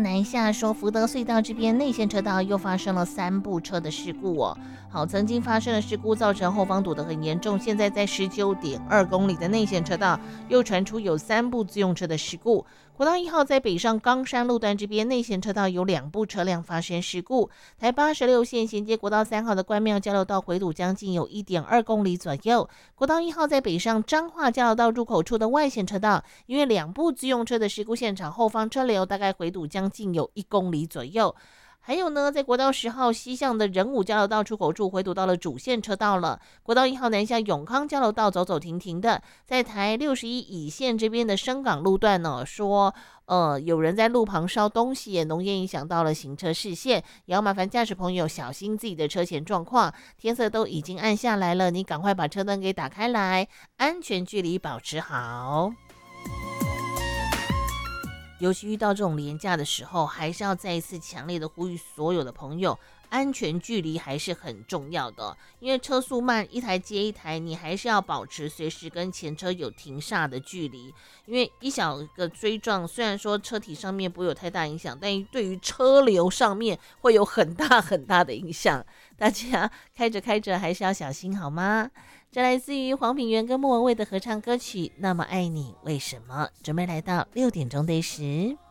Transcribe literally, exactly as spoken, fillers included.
南下说，福德隧道这边内线车道又发生了三部车的事故哦。好，曾经发生的事故造成后方堵得很严重，现在在十九点二公里的内线车道又传出有三部自用车的事故。国道一号在北上冈山路段这边内线车道有两部车辆发生事故，台八十六线衔接国道三号的关庙交流道回堵将近有一点二公里左右。国道一号在北上彰化交流道入口处的外线车道，因为两部自用车的事故现场后方车流大概回堵将近有一公里左右。还有呢，在国道十号西向的仁武交流道出口处回堵到了主线车道了。国道一号南向永康交流道走走停停的，在台六十一乙线这边的深港路段呢，说呃有人在路旁烧东西，也浓烟影响到了行车视线，也要麻烦驾驶朋友小心自己的车前状况。天色都已经暗下来了，你赶快把车灯给打开来，安全距离保持好。尤其遇到这种连假的时候，还是要再一次强烈的呼吁所有的朋友，安全距离还是很重要的，因为车速慢，一台接一台，你还是要保持随时跟前车有停煞的距离。因为一小个追撞，虽然说车体上面不会有太大影响，但对于车流上面会有很大很大的影响。大家开着开着还是要小心好吗？这来自于黄品源跟莫文蔚的合唱歌曲《那么爱你为什么》，准备来到六点钟的时。